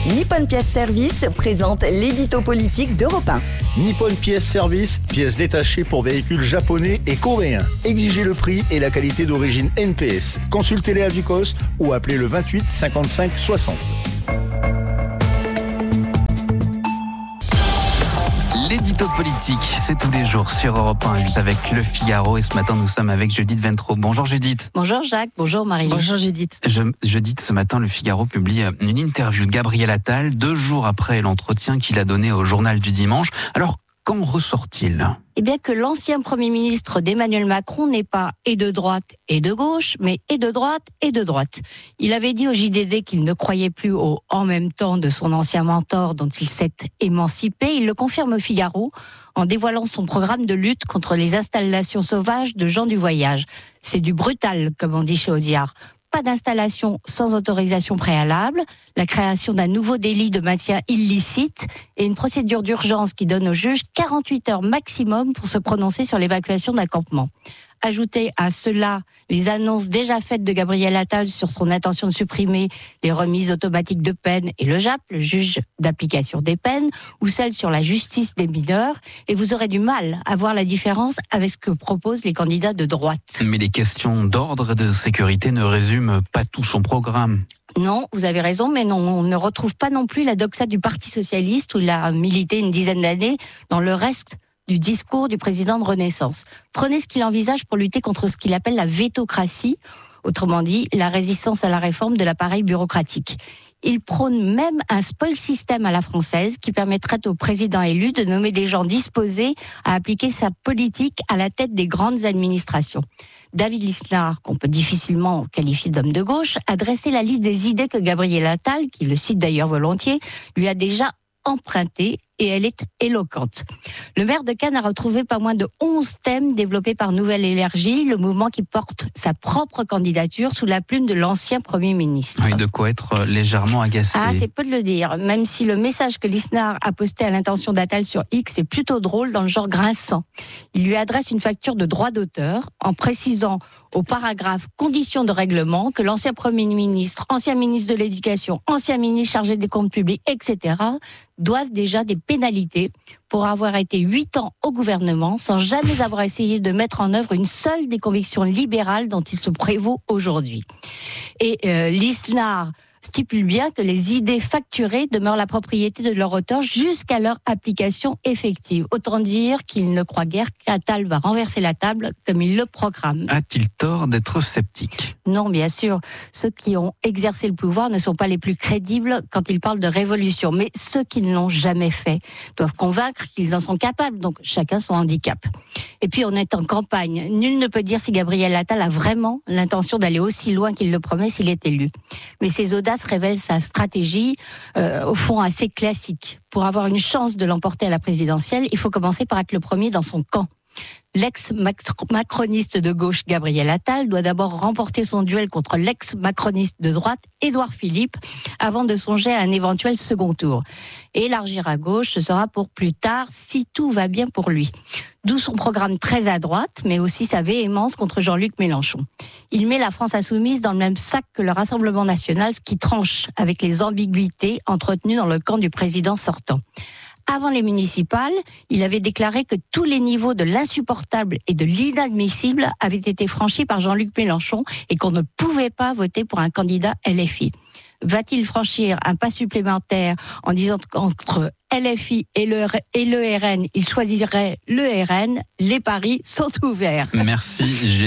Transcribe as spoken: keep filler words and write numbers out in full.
Nippon Pièce Service présente l'édito politique d'Europe un. Nippon Pièce Service, pièces détachées pour véhicules japonais et coréens. Exigez le prix et la qualité d'origine N P S. Consultez Léa Ducos ou appelez le vingt-huit cinquante-cinq soixante. L'édito politique, c'est tous les jours sur Europe un, avec Le Figaro. Et ce matin, nous sommes avec Judith Ventraux. Bonjour Judith. Bonjour Jacques, bonjour Marie. Bonjour Judith. Je, Judith, ce matin, Le Figaro publie une interview de Gabriel Attal, deux jours après l'entretien qu'il a donné au journal du dimanche. Alors, qu'en ressort-il ? Eh bien que l'ancien Premier ministre d'Emmanuel Macron n'est pas et de droite et de gauche, mais et de droite et de droite. Il avait dit au J D D qu'il ne croyait plus au « en même temps » de son ancien mentor dont il s'est émancipé. Il le confirme au Figaro en dévoilant son programme de lutte contre les installations sauvages de gens du voyage. C'est du brutal, comme on dit chez Audiard. Pas d'installation sans autorisation préalable, la création d'un nouveau délit de maintien illicite et une procédure d'urgence qui donne au juge quarante-huit heures maximum pour se prononcer sur l'évacuation d'un campement. Ajoutez à cela les annonces déjà faites de Gabriel Attal sur son intention de supprimer les remises automatiques de peine et le J A P, le juge d'application des peines, ou celles sur la justice des mineurs, et vous aurez du mal à voir la différence avec ce que proposent les candidats de droite. Mais les questions d'ordre et de sécurité ne résument pas tout son programme. Non, vous avez raison, mais non, on ne retrouve pas non plus la doxa du Parti socialiste où il a milité une dizaine d'années dans le reste du discours du président de Renaissance. Prenez ce qu'il envisage pour lutter contre ce qu'il appelle la vétocratie, autrement dit, la résistance à la réforme de l'appareil bureaucratique. Il prône même un spoil system à la française qui permettrait au président élu de nommer des gens disposés à appliquer sa politique à la tête des grandes administrations. David Lisnard, qu'on peut difficilement qualifier d'homme de gauche, a dressé la liste des idées que Gabriel Attal, qui le cite d'ailleurs volontiers, lui a déjà empruntée, et elle est éloquente. Le maire de Cannes a retrouvé pas moins de onze thèmes développés par Nouvelle Énergie, le mouvement qui porte sa propre candidature sous la plume de l'ancien Premier ministre. Oui, de quoi être légèrement agacé. Ah, c'est peu de le dire, même si le message que Lisnard a posté à l'intention d'Attal sur X est plutôt drôle dans le genre grinçant. Il lui adresse une facture de droit d'auteur en précisant au paragraphe conditions de règlement que l'ancien Premier ministre, ancien ministre de l'Éducation, ancien ministre chargé des comptes publics, et cetera doivent déjà des pénalités pour avoir été huit ans au gouvernement sans jamais avoir essayé de mettre en œuvre une seule des convictions libérales dont il se prévaut aujourd'hui. Et euh, Lisnard stipule bien que les idées facturées demeurent la propriété de leur auteur jusqu'à leur application effective. Autant dire qu'il ne croit guère qu'Attal va renverser la table comme il le programme. A-t-il tort d'être sceptique ? Non, bien sûr. Ceux qui ont exercé le pouvoir ne sont pas les plus crédibles quand ils parlent de révolution. Mais ceux qui ne l'ont jamais fait doivent convaincre qu'ils en sont capables. Donc chacun son handicap. Et puis on est en campagne. Nul ne peut dire si Gabriel Attal a vraiment l'intention d'aller aussi loin qu'il le promet s'il est élu. Mais ces audaces révèle sa stratégie, euh, au fond assez classique. Pour avoir une chance de l'emporter à la présidentielle, il faut commencer par être le premier dans son camp. L'ex-macroniste de gauche Gabriel Attal doit d'abord remporter son duel contre l'ex-macroniste de droite Édouard Philippe avant de songer à un éventuel second tour. Élargir à gauche, ce sera pour plus tard si tout va bien pour lui. D'où son programme très à droite, mais aussi sa véhémence contre Jean-Luc Mélenchon. Il met la France insoumise dans le même sac que le Rassemblement national, ce qui tranche avec les ambiguïtés entretenues dans le camp du président sortant. Avant les municipales, il avait déclaré que tous les niveaux de l'insupportable et de l'inadmissible avaient été franchis par Jean-Luc Mélenchon et qu'on ne pouvait pas voter pour un candidat L F I. Va-t-il franchir un pas supplémentaire en disant qu'entre L F I et le, et le R N, il choisirait le R N ? Les paris sont ouverts. Merci.